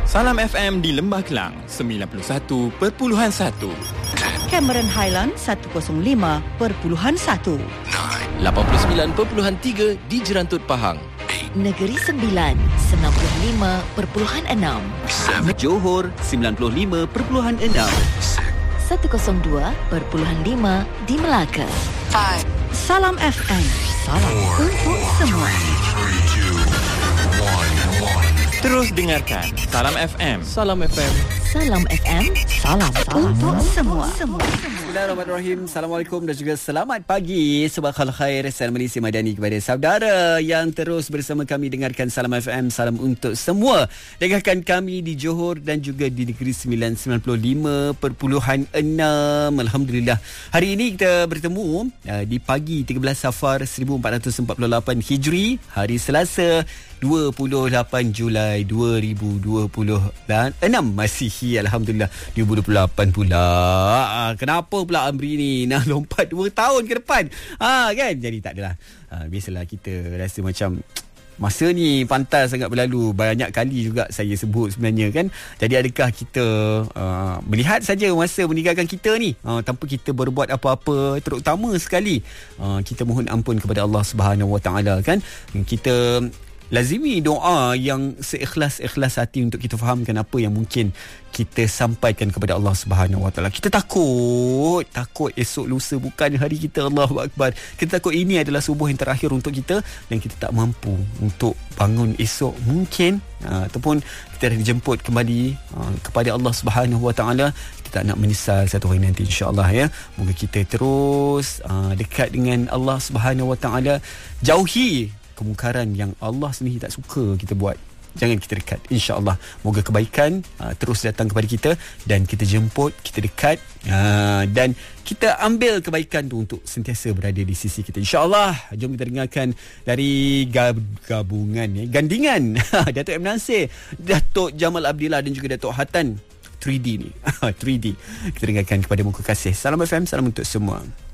Salam FM di Lembah Kelang 91.1. Cameron Highland 105.1. 89.3 di Jerantut Pahang. Negeri Sembilan 95.6. Johor 95.6. 102.5 di Melaka. Salam FM. Salam untuk semua. Terus dengarkan Salam FM. Salam FM. Salam FM. Salam untuk semua. Bismillahirrahmanirrahim. Assalamualaikum dan juga selamat pagi. Sabahal khair. Salam Malaysia Madani kepada saudara yang terus bersama kami dengarkan Salam FM. Salam untuk semua. Dengarkan kami di Johor dan juga di Negeri Sembilan 95.6. Alhamdulillah. Hari ini kita bertemu di pagi 13 Safar 1448 Hijri, hari Selasa 28 Julai 2026 Masihi. Alhamdulillah 2028 pula. Kenapa pula Amri ni nak lompat 2 tahun ke depan? Kan? Jadi tak adalah. Biasalah kita rasa macam masa ni pantas sangat berlalu. Banyak kali juga saya sebut sebenarnya kan. Jadi adakah kita melihat saja masa meninggalkan kita ni tanpa kita berbuat apa-apa, terutama sekali kita mohon ampun kepada Allah Subhanahu Wa Taala kan. Kita lazimi doa yang seikhlas-ikhlas hati untuk kita fahamkan apa yang mungkin kita sampaikan kepada Allah Subhanahu Wa Taala. Kita takut esok lusa bukan hari kita. Allahu Akbar. Kita takut ini adalah subuh yang terakhir untuk kita dan kita tak mampu untuk bangun esok mungkin ataupun kita dah dijemput kembali kepada Allah Subhanahu Wa Taala. Kita tak nak menyesal satu hari nanti, insya-Allah ya. Moga kita terus dekat dengan Allah Subhanahu Wa Taala, jauhi kemungkaran yang Allah sendiri tak suka kita buat. Jangan kita dekat, insya-Allah. Moga kebaikan terus datang kepada kita dan kita jemput, kita dekat dan kita ambil kebaikan tu untuk sentiasa berada di sisi kita, insya-Allah. Jom kita dengarkan dari gandingan Datuk M. Nasir, Datuk Jamal Abdillah dan juga Datuk Hatan 3D ni. 3D. Kita dengarkan kepada muka kasih. Salam FM, salam untuk semua.